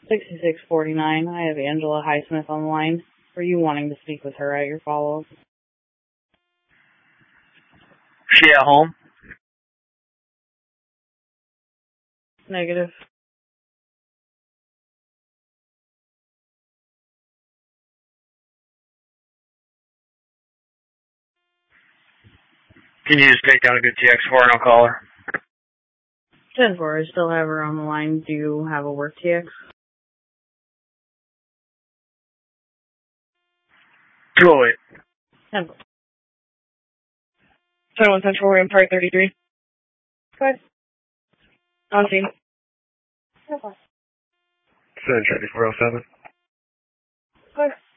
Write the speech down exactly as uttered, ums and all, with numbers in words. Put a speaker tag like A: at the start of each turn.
A: sixty-six forty-nine. I have Angela Highsmith on the line. Were you wanting to speak with her at your follow-up?
B: She at home?
A: Negative.
B: Can you just take down a good T X four and I'll call her?
A: ten four, I still have her on the line. Do you have a work T X?
B: two oh eight.
A: ten four.
C: ten one Central, we're in Part thirty-three.
A: Okay.
C: On scene.
B: Send traffic four oh seven.
A: Okay.